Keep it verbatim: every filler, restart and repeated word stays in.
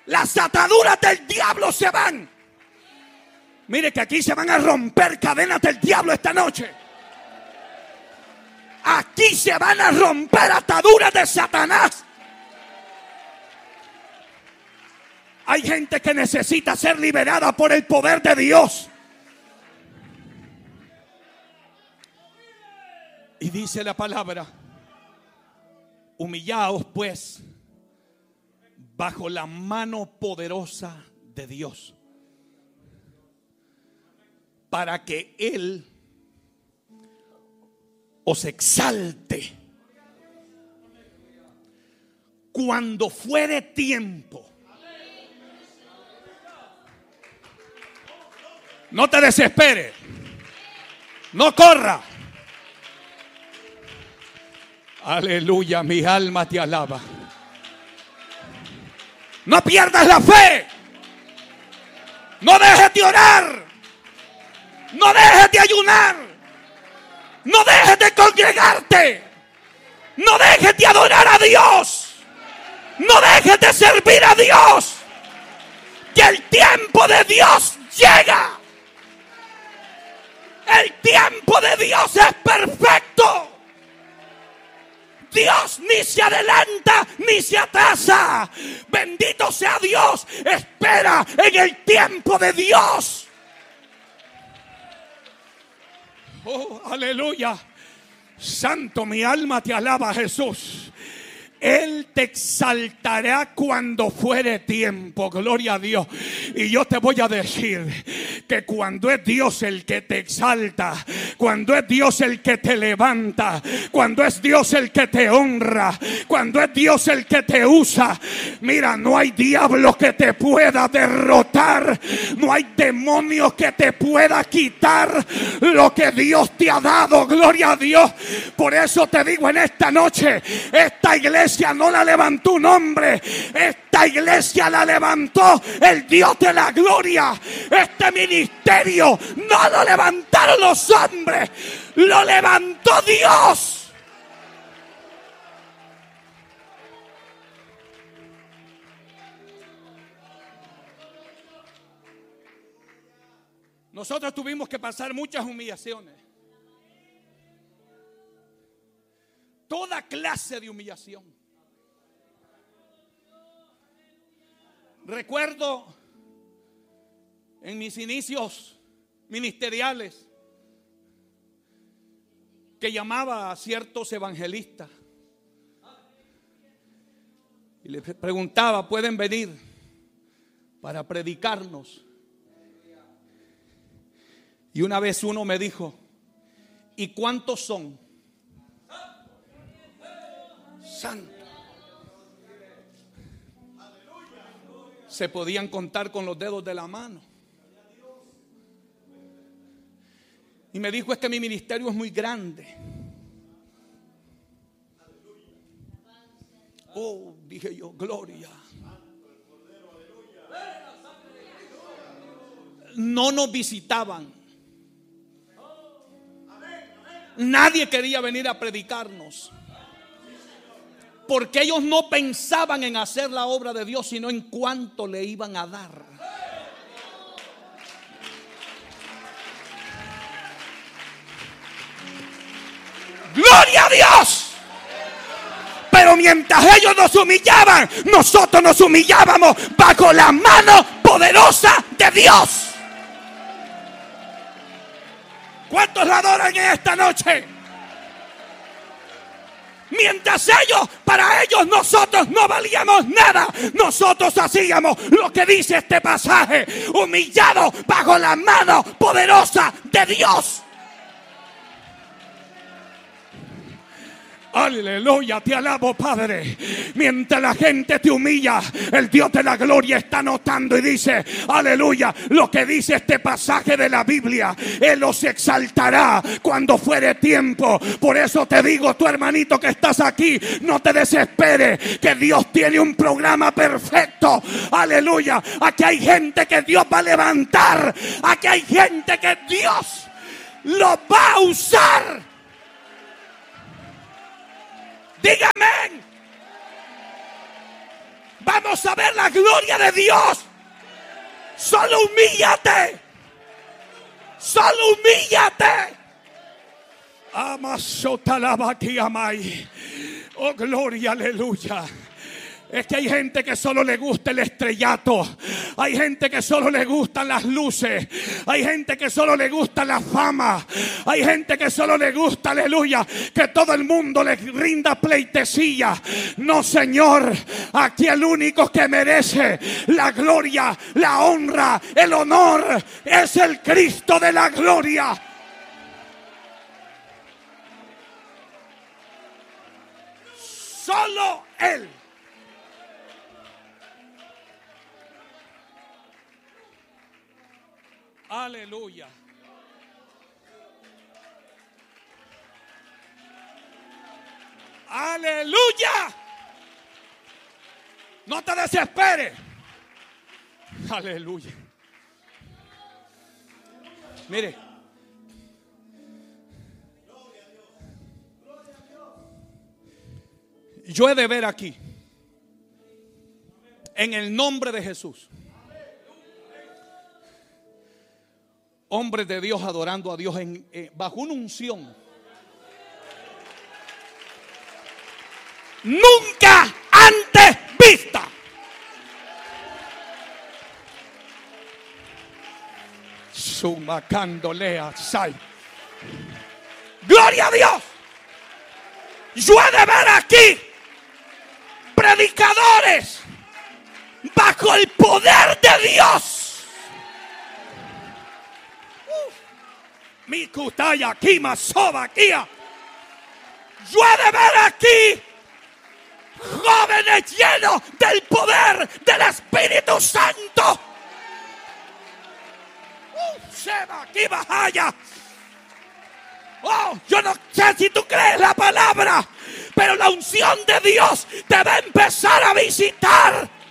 Las ataduras del diablo se van. Mire que aquí se van a romper cadenas del diablo esta noche. Aquí se van a romper ataduras de Satanás. Hay gente que necesita ser liberada por el poder de Dios. Y dice la palabra: humillaos pues bajo la mano poderosa de Dios, para que Él os exalte cuando fuere tiempo. No te desesperes, no corra. Aleluya, mi alma te alaba. No pierdas la fe. No dejes de orar. No dejes de ayunar. No dejes de congregarte. No dejes de adorar a Dios. No dejes de servir a Dios. Que el tiempo de Dios llega. El tiempo de Dios es perfecto. Dios ni se adelanta ni se atrasa. Bendito sea Dios. Espera en el tiempo de Dios. Oh, aleluya. Santo, mi alma te alaba, Jesús. Él te exaltará cuando fuere tiempo. Gloria a Dios. Y yo te voy a decir que cuando es Dios el que te exalta, cuando es Dios el que te levanta, cuando es Dios el que te honra, cuando es Dios el que te usa, mira, no hay diablo que te pueda derrotar. No hay demonio que te pueda quitar lo que Dios te ha dado. Gloria a Dios. Por eso te digo en esta noche, esta iglesia no la levantó un hombre, esta iglesia la levantó el Dios de la gloria. Este ministerio no lo levantaron los hombres, lo levantó Dios. Nosotros tuvimos que pasar muchas humillaciones, toda clase de humillación. Recuerdo en mis inicios ministeriales que llamaba a ciertos evangelistas y les preguntaba: ¿pueden venir para predicarnos? Y una vez uno me dijo: ¿y cuántos son? Santo. Se podían contar con los dedos de la mano. Y me dijo: es que mi ministerio es muy grande. Oh, dije yo, gloria. No nos visitaban. Nadie quería venir a predicarnos, porque ellos no pensaban en hacer la obra de Dios, sino en cuánto le iban a dar. ¡Gloria a Dios! Pero mientras ellos nos humillaban, nosotros nos humillábamos bajo la mano poderosa de Dios. ¿Cuántos la adoran en esta noche? Mientras ellos, para ellos nosotros no valíamos nada, nosotros hacíamos lo que dice este pasaje: humillado bajo la mano poderosa de Dios. Aleluya, te alabo, Padre. Mientras la gente te humilla, el Dios de la gloria está notando y dice: aleluya, lo que dice este pasaje de la Biblia, Él los exaltará cuando fuere tiempo. Por eso te digo, tu hermanito que estás aquí, no te desesperes, que Dios tiene un programa perfecto. Aleluya, aquí hay gente que Dios va a levantar, aquí hay gente que Dios lo va a usar. Dígame. Vamos a ver la gloria de Dios. Solo humíllate. Solo humíllate. Amasotalabatiamai. Oh, gloria, aleluya. Es que hay gente que solo le gusta el estrellato. Hay gente que solo le gustan las luces. Hay gente que solo le gusta la fama. Hay gente que solo le gusta, aleluya, que todo el mundo le rinda pleitesía. No, Señor. Aquí el único que merece la gloria, la honra, el honor es el Cristo de la gloria. Solo Él. Aleluya. Aleluya. No te desesperes. Aleluya. Mire. Yo he de ver aquí, en el nombre de Jesús, hombres de Dios adorando a Dios en, eh, bajo una unción nunca antes vista. Sumacandolea sai. Gloria a Dios. Yo he de ver aquí predicadores bajo el poder de Dios. Mi cutaya, Kima, Soba, Kia. Yo he de ver aquí jóvenes llenos del poder del Espíritu Santo. Uh, Seba, Kima, Haya. Oh, yo no sé si tú crees la palabra, pero la unción de Dios te va a empezar a visitar.